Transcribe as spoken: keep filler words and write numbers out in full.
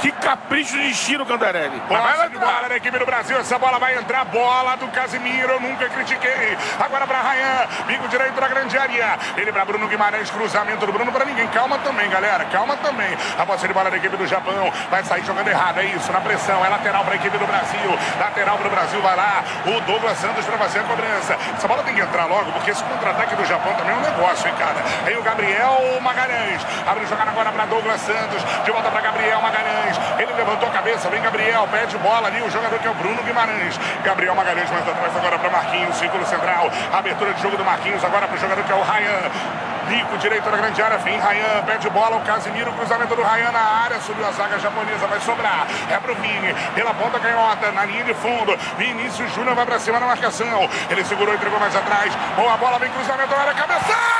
Que capricho de estilo, Cantarelli. Posse de bola da equipe do Brasil. Essa bola vai entrar. Bola do Casimiro. Eu nunca critiquei. Agora para Ryan. Bico direito da grande área. Ele para Bruno Guimarães. Cruzamento do Bruno para ninguém. Calma também, galera. Calma também. A posse de bola da equipe do Japão. Vai sair jogando errado. É isso. Na pressão. É lateral para a equipe do Brasil. Lateral para o Brasil. Vai lá. O Douglas Santos para fazer a cobrança. Essa bola tem que entrar logo, porque esse contra-ataque do Japão também é um negócio, hein, cara. Aí o Gabriel Magalhães. Abre jogada agora para Douglas Santos. De volta para Gabriel Magalhães. Ele levantou a cabeça. Vem Gabriel. Pede bola ali. O jogador que é o Bruno Guimarães. Gabriel Magalhães mais atrás agora para Marquinhos. Círculo central. Abertura de jogo do Marquinhos. Agora para o jogador que é o Ryan. Bico direito da grande área. Vem Ryan. Pede bola. O Casimiro. Cruzamento do Ryan na área. Subiu a zaga japonesa. Vai sobrar. É pro Vini. Pela ponta canhota. Na linha de fundo. Vinícius Júnior vai para cima na marcação. Ele segurou, entregou mais atrás. Boa bola. Vem cruzamento na área. Cabeça!